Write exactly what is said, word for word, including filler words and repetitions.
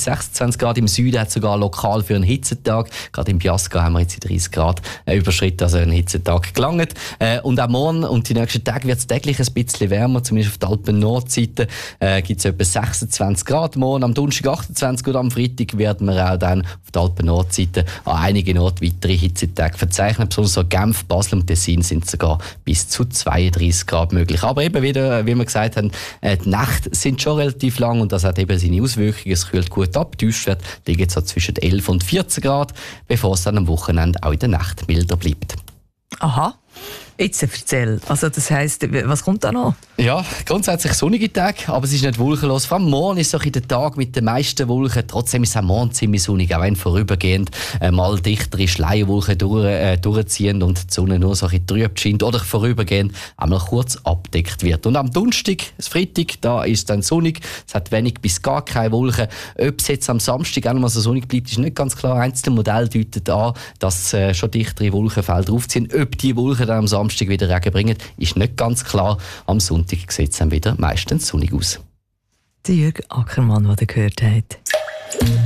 sechsundzwanzig Grad. Im Süden hat es sogar lokal für einen Hitzetag. Gerade im Biasca haben wir jetzt die dreißig Grad äh, überschritten, also einen Hitzetag gelangt. Äh, und auch morgen und die nächsten Tage wird es täglich ein bisschen wärmer, zumindest auf der Alpen-Nordseite äh, gibt es etwa sechsundzwanzig Grad. Morgen am Donnerstag achtundzwanzig oder am Freitag werden wir auch dann auf der Alpen-Nordseite an einigen Orten weitere Hitzetage verzeichnen. Besonders so Genf, Basel und Tessin sind sogar bis zu zweiunddreißig Grad möglich. Aber eben wieder, wie wir gesagt haben, äh, die Nächte sind schon relativ lang und das hat eben seine Auswirkungen. Es kühlt gut ab. Die Tiefstwerte liegen so zwischen elf und vierzehn Grad, bevor es dann am Wochenende auch in der Nacht milder bleibt. Aha. Jetzt erzähl. Also das heisst, was kommt da noch? Ja, grundsätzlich sonnige Tage, aber es ist nicht wolkenlos. Vor allem morgen ist so ein der Tag mit den meisten Wolken. Trotzdem ist es auch morgen ziemlich sonnig, auch wenn vorübergehend äh, mal dichtere Schleierwolken durch, äh, durchziehen und die Sonne nur so ein bisschen trüb scheint oder vorübergehend einmal kurz abdeckt wird. Und am Donnerstag, das Freitag, da ist es dann sonnig. Es hat wenig bis gar keine Wolken. Ob es jetzt am Samstag auch noch mal so sonnig bleibt, ist nicht ganz klar. Einzelne Modell deutet an, dass äh, schon dichtere Wolkenfelder aufziehen. Ob die Wolken dann am Samstag wieder Regen bringen, ist nicht ganz klar. Am Sonntag sieht es dann wieder meistens sonnig aus. Der Jürg Ackermann, den ihr gehört habt.